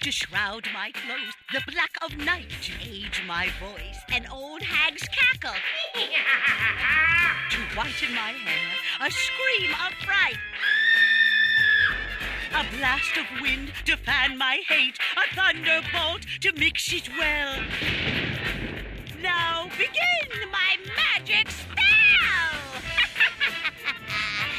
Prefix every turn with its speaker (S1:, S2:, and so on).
S1: to shroud my clothes, the black of night to age my voice, an old hag's cackle to whiten my hair, a scream of fright, a blast of wind to fan my hate, a thunderbolt to mix it well. Now begin!